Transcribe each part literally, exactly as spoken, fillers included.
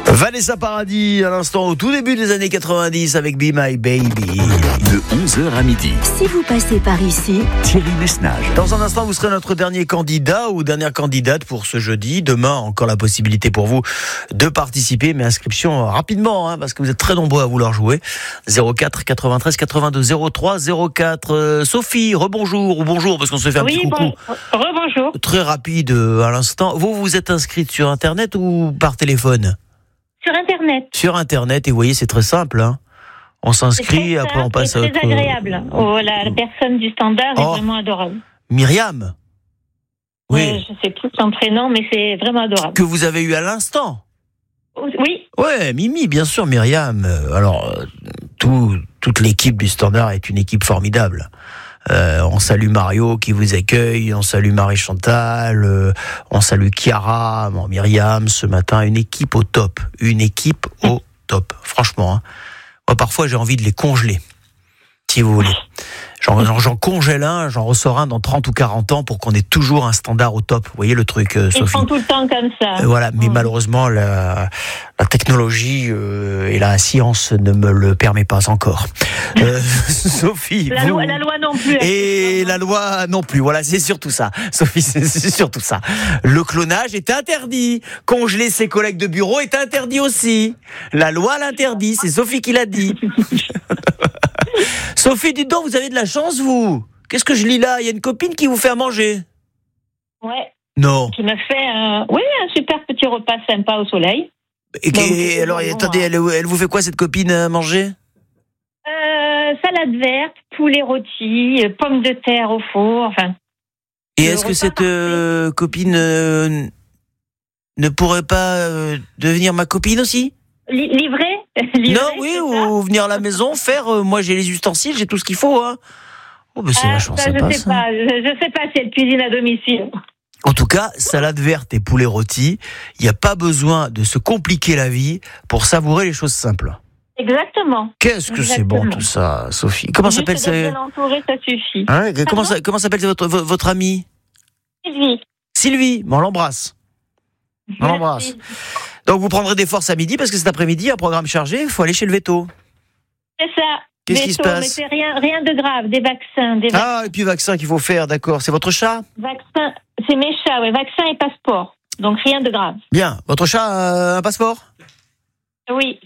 Vanessa Paradis, à l'instant, au tout début des années quatre-vingt-dix, avec Be My Baby. De onze heures à midi. Si vous passez par ici, Thierry Messnage. Dans un instant, vous serez notre dernier candidat ou dernière candidate pour ce jeudi. Demain, encore la possibilité pour vous de participer, mais inscription rapidement, hein, parce que vous êtes très nombreux à vouloir jouer. zéro quatre quatre-vingt-treize quatre-vingt-deux zéro trois zéro quatre. Euh, Sophie, rebonjour, ou bonjour, parce qu'on se fait un Oui, petit coucou. bon, rebonjour. Très rapide euh, à l'instant. Vous, vous êtes inscrite sur Internet ou par téléphone ? Sur Internet. Sur Internet, et vous voyez, c'est très simple, hein. On s'inscrit, après on passe à C'est autre... très agréable. Oh, la, la personne du standard Oh. est vraiment adorable. Myriam. Oui. Euh, je sais plus son prénom, mais c'est vraiment adorable. Que vous avez eu à l'instant. Oui, Ouais, Mimi, bien sûr, Myriam. Euh, Alors, euh, tout, toute l'équipe du Standard est une équipe formidable. Euh, on salue Mario qui vous accueille, on salue Marie-Chantal, euh, on salue Chiara, bon, Myriam, ce matin, une équipe au top. Une équipe au top, franchement. Hein. Moi, parfois, j'ai envie de les congeler, si vous voulez. J'en, j'en, j'en congèle un, j'en ressors un dans trente ou quarante ans pour qu'on ait toujours un Standard au top. Vous voyez le truc, euh, ils Sophie ? font tout le temps comme ça. Euh, Voilà, mais Mm. malheureusement, la, la technologie euh, et la science ne me le permet pas encore. Euh, Sophie, La, vous... loi, la loi non plus. Et la loi non plus. Voilà, c'est surtout ça. Sophie, c'est, c'est surtout ça. Le clonage est interdit. Congeler ses collègues de bureau est interdit aussi. La loi l'interdit. C'est Sophie qui l'a dit. Sophie, dites donc, vous avez de la chance, vous. Qu'est-ce que je lis là ? Il y a une copine qui vous fait à manger ? Ouais, Non. qui m'a fait un, oui, un super petit repas sympa au soleil. Et, Donc, et alors, bon, attendez, elle, elle vous fait quoi, cette copine, à manger ? Euh, salade verte, poulet rôti, euh, pommes de terre au four, enfin. Et Le est-ce que repas cette euh, copine euh, ne pourrait pas euh, devenir ma copine aussi ? Li- livré, livré Non, oui, c'est ça ou venir à la maison, faire. euh, moi, j'ai les ustensiles, j'ai tout ce qu'il faut. Hein. Oh, ben c'est Ah, vachement ça, sympa, je sais ça. pas, je, je sais pas si elle cuisine à domicile. En tout cas, salade verte et poulet rôti, il n'y a pas besoin de se compliquer la vie pour savourer les choses simples. Exactement. Qu'est-ce que c'est bon Exactement. tout ça, Sophie ? Comment Juste s'appelle d'être ce... bien entouré, ça suffit. Hein, comment, Pardon ça, comment s'appelle votre, vo- votre amie ? Sylvie. Sylvie. Bon, on l'embrasse. On l'embrasse. Merci. Donc vous prendrez des forces à midi parce que cet après-midi, un programme chargé, il faut aller chez le veto. C'est ça. Qu'est-ce qui se Veto, passe mais c'est rien, rien de grave, des vaccins, des vac- Ah, et puis vaccin qu'il faut faire, d'accord. C'est votre chat ? vaccins. C'est mes chats, ouais, vaccins et passeport. Donc rien de grave. Bien. Votre chat a un passeport ? Oui.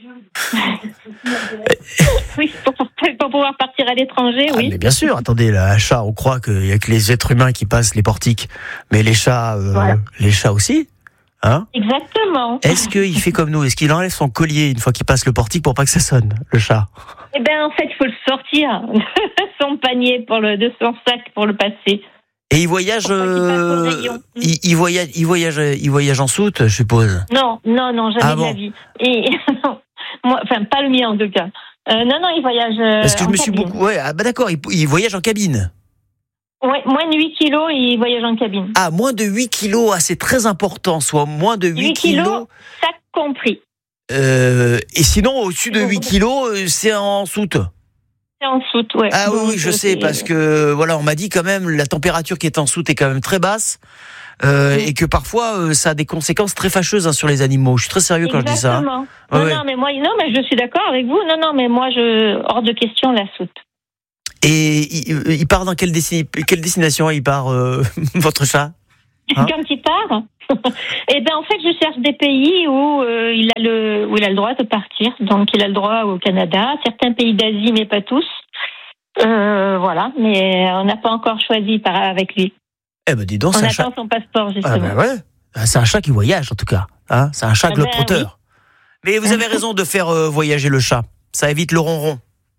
oui, pour, pour, pour pouvoir partir à l'étranger, Ah, oui. mais bien sûr, attendez, là, un chat, on croit qu'il n'y a que les êtres humains qui passent les portiques. Mais les chats, euh, Voilà. les chats aussi, hein ? Exactement. Est-ce qu'il fait comme nous ? Est-ce qu'il enlève son collier une fois qu'il passe le portique pour pas que ça sonne, le chat ? Eh bien, en fait, il faut le sortir de son panier, pour le, de son sac pour le passer. Et il voyage, Pour pas qu'il passe au euh, rayon. il, il voyage, il voyage, il voyage en soute, je suppose. Non, non, non, jamais Ah de bon la vie. Et, non, moi, enfin, pas le mien en tout cas. Euh, non, non, il voyage. Euh, Parce que je en me suis cabine. beaucoup. Ouais, ah bah d'accord, il, il voyage en cabine. Ouais, moins de huit kilos, il voyage en cabine. Ah, moins de huit kilos, ah, c'est très important, soit moins de huit huit kilos, kilos. sac compris. Euh, et sinon, au-dessus de huit kilos, euh, c'est en soute. C'est en soute, ouais. Ah oui, Donc, oui, je euh, sais, c'est- parce que voilà, on m'a dit quand même la température qui est en soute est quand même très basse. Euh, Oui. Et que parfois euh, ça a des conséquences très fâcheuses, hein, sur les animaux. Je suis très sérieux quand je dis ça. hein. Exactement. Ouais, non, ouais. non, mais moi, non, mais je suis d'accord avec vous. Non, non, mais moi, je hors de question la soute. Et il, il part dans quelle, desti- quelle destination il part, euh, votre chat ? Hein Quand il part, eh ben en fait, je cherche des pays où euh, il a le où il a le droit de partir. Donc, il a le droit au Canada, certains pays d'Asie, mais pas tous. Euh, voilà, mais on n'a pas encore choisi par avec lui. Eh ben dis donc, On c'est un attend chat. son passeport Ah justement. ben ouais, Ah, c'est un chat qui voyage en tout cas. Hein, c'est un chat Ah ben globe-trotteur. oui. Mais vous avez raison de faire euh, voyager le chat. Ça évite le ronron.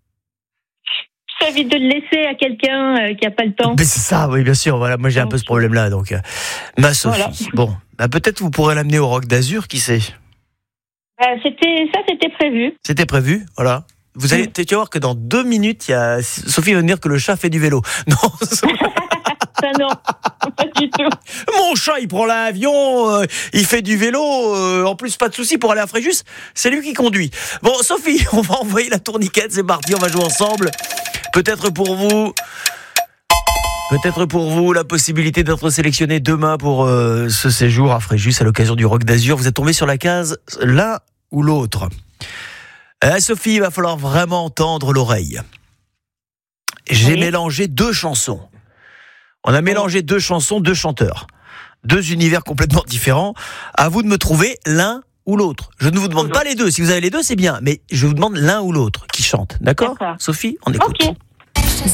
Ça évite de le laisser à quelqu'un euh, qui a pas le temps. Mais c'est ça, oui, bien sûr. Voilà, moi j'ai un peu ce problème-là, donc euh, ma Sophie. Voilà. Bon, bah, peut-être vous pourrez l'amener au Roc d'Azur, qui sait. Euh, c'était ça, c'était prévu. C'était prévu, voilà. Vous allez, tu vas voir que dans deux minutes, il y a Sophie va me dire que le chat fait du vélo. Non, Ça non, pas du tout. mon chat, il prend l'avion, euh, il fait du vélo. euh, en plus, pas de souci pour aller à Fréjus. C'est lui qui conduit. Bon, Sophie, on va envoyer la tourniquette. C'est parti, on va jouer ensemble. Peut-être pour vous. Peut-être pour vous la possibilité d'être sélectionné demain pour euh, ce séjour à Fréjus à l'occasion du Roc d'Azur. Vous êtes tombé sur la case là ou l'autre. Euh, Sophie, il va falloir vraiment tendre l'oreille. J'ai Oui. mélangé deux chansons. On a mélangé deux chansons, deux chanteurs. Deux univers complètement différents. À vous de me trouver l'un ou l'autre. Je ne vous demande pas les deux. Si vous avez les deux, c'est bien. Mais je vous demande l'un ou l'autre qui chante. D'accord, D'accord. Sophie, on écoute. Ok.